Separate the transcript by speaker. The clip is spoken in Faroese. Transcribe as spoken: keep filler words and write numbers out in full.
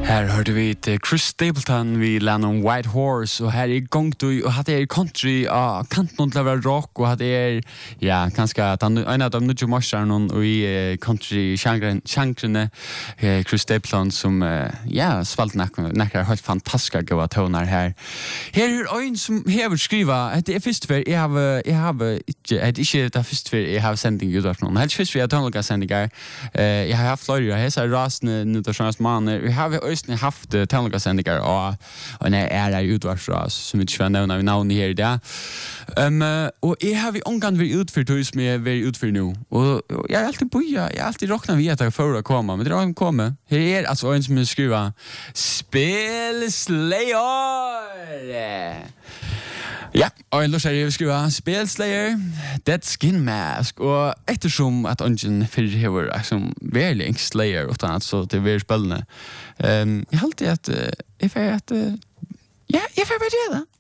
Speaker 1: Her hørte vi til Chris Stapleton vi Lennon White Horse, og her er gong du, og hatt er country av kanten til å være rock, og hatt er, ja, kanskje at han, en av de nødje morsene og i country-sjangrene, Chris Stapleton, som, ja, svalt nekker helt fantastiske gode toner her. Her er en som hever skriva, det er først for, jeg har, jeg har ikke, det er ikke det første for jeg har sending ut av noen, helt først for jeg har tønnelige sendinger, jeg har haft flere, jeg har rasende nyttårsmaner, vi har Östern haft uh, tillgånga sändningar och och när är det utvarsras som vi inte nämna vi namn här där. Ehm och jag har vi omgång vi utför hus med vi utför nu. Och jag är alltid boja, jag är alltid rockna vi att för att komma, men det har kommit. Här är alltså en som skriver Spel Slayer. Ja, og en lussar jeg skriva Spelslayer, Dead Skin Mask, og ettersom at ungen fyrir hever som veldig eng Slayer, utan at så til veldig spillende. Um, jeg halte at uh, jeg fyrir at uh, ja, jeg fyrir bare det da.